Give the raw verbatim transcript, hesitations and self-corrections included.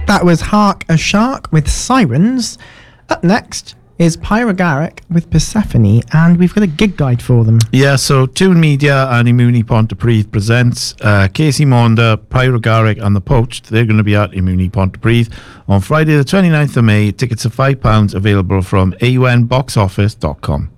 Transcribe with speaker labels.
Speaker 1: That was Hark a Shark with Sirens. Up next is Pyrogaric with Persephone, and we've got a gig guide for them.
Speaker 2: Yeah, so Tune Media and Immuni Pontypridd presents uh, Casey Maunda, Pyrogaric and The Poached. They're going to be at Immuni Pontypridd on Friday the twenty-ninth of May. Tickets are five pounds, available from A U N box office dot com.